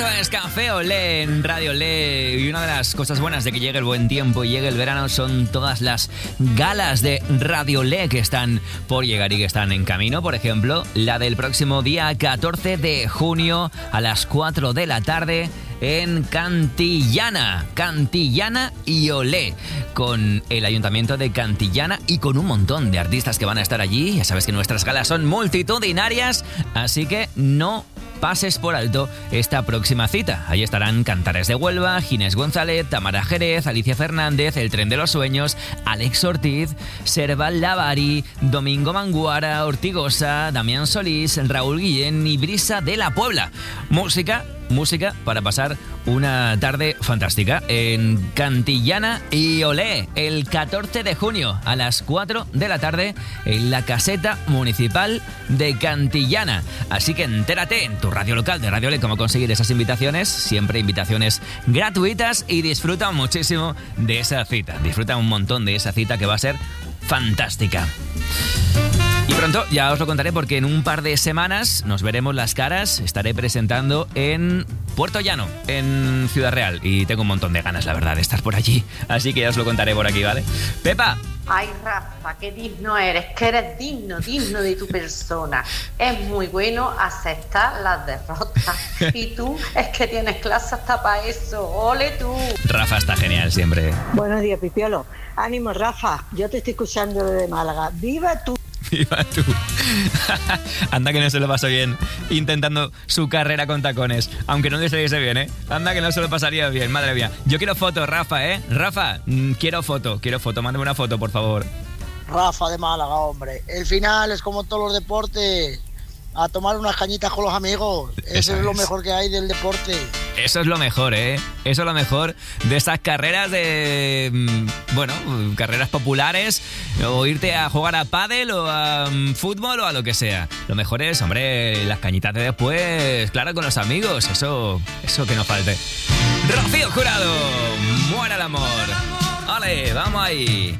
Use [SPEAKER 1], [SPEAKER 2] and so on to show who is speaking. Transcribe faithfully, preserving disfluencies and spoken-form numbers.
[SPEAKER 1] Esto es Café Olé en Radio Olé. Y una de las cosas buenas de que llegue el buen tiempo y llegue el verano son todas las galas de Radio Olé que están por llegar y que están en camino. Por ejemplo, la del próximo día catorce de junio a las cuatro de la tarde en Cantillana. Cantillana y Olé. Con el Ayuntamiento de Cantillana y con un montón de artistas que van a estar allí. Ya sabes que nuestras galas son multitudinarias, así que no pases por alto esta próxima cita. Ahí estarán Cantares de Huelva, Ginés González, Tamara Jerez, Alicia Fernández, El Tren de los Sueños, Alex Ortiz, Serval Lavari, Domingo Manguara, Ortigosa, Damián Solís, Raúl Guillén y Brisa de la Puebla. Música Música para pasar una tarde fantástica en Cantillana y Olé, el catorce de junio a las cuatro de la tarde en la caseta municipal de Cantillana. Así que entérate en tu radio local de Radio Olé cómo conseguir esas invitaciones, siempre invitaciones gratuitas, y disfruta muchísimo de esa cita. Disfruta un montón de esa cita que va a ser fantástica. Y pronto ya os lo contaré porque en un par de semanas nos veremos las caras. Estaré presentando en Puerto Llano, en Ciudad Real. Y tengo un montón de ganas, la verdad, de estar por allí. Así que ya os lo contaré por aquí, ¿vale? Pepa.
[SPEAKER 2] Ay, Rafa, qué digno eres, que eres digno, digno de tu persona. Es muy bueno aceptar las derrotas. Y tú, es que tienes clase hasta para eso. ¡Ole tú!
[SPEAKER 1] Rafa está genial siempre.
[SPEAKER 3] Buenos días, Pipiolo. Ánimo, Rafa. Yo te estoy escuchando desde Málaga. ¡Viva tú!
[SPEAKER 1] ¡Viva tú! Anda que no se lo pasó bien intentando su carrera con tacones. Aunque no le saliese bien, ¿eh? Anda que no se lo pasaría bien, madre mía. Yo quiero foto, Rafa, ¿eh? Rafa, mmm, quiero foto, quiero foto. Mándame una foto, por favor.
[SPEAKER 4] Rafa de Málaga, hombre. El final es como todos los deportes. A tomar unas cañitas con los amigos. Eso, Eso es, es lo mejor que hay del deporte.
[SPEAKER 1] Eso es lo mejor, ¿eh? Eso es lo mejor de esas carreras de... Bueno, carreras populares. O irte a jugar a pádel o a um, fútbol o a lo que sea. Lo mejor es, hombre, las cañitas de después. Claro, con los amigos. Eso, eso que no falte. Rocío Jurado. Muera el amor. Vale, vamos ahí.